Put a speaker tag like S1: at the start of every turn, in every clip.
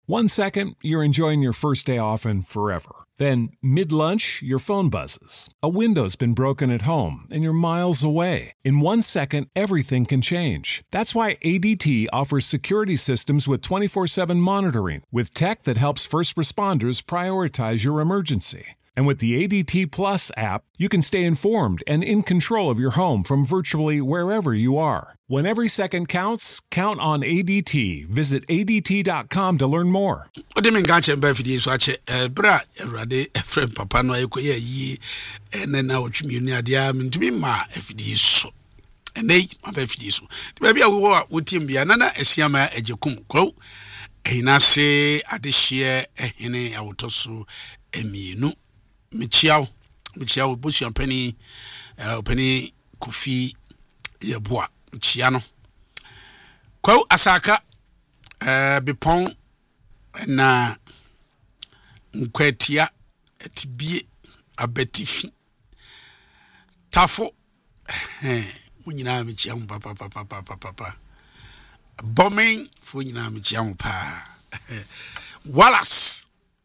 S1: 1 second, you're enjoying your first day off and forever. Then, mid-lunch, your phone buzzes. A window's been broken at home and you're miles away. In 1 second, everything can change. That's why ADT offers security systems with 24/7 monitoring, with tech that helps first responders prioritize your emergency. And with the ADT Plus app, you can stay informed and in control of your home from virtually wherever you are. When every second counts, count on ADT. Visit ADT.com to learn more.
S2: Odemin gache mba fidi so ache bra Awurade friend papa no ayekoye yi ene na otwumi ni ade a mentumi ma afidi so. Ene ma ba fidi so. Ti ba bia wo a wotim bia na ehia ajekum kwa ehina se adehye ehene awotoso emienu. Michiao busu ampani opani Kofi Yeboah chiano kwa asaka bepon na nkwatia etibie abetifi tafo munyina michia papa bombing fu nyina michia pa Wallace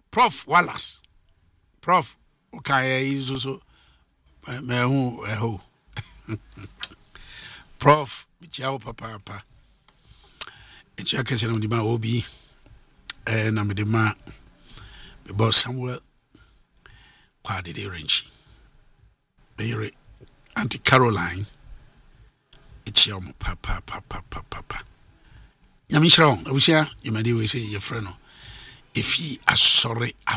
S2: Prof okay izuzo me hu Prof michia papa echa kese na ndima obi na medema bebo Samuel kwa de range Mary Auntie Caroline echia mo papa nyamishra abusia yemade we say your friend no if he asori apa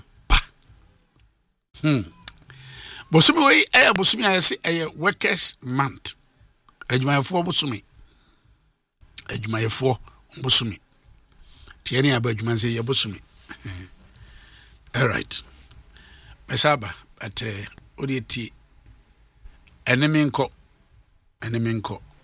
S2: bosumi we bosumi ayese workers month adwumayefo bosumi tieni aba adwuma say bosumi all right mesaba at odieti enemy nko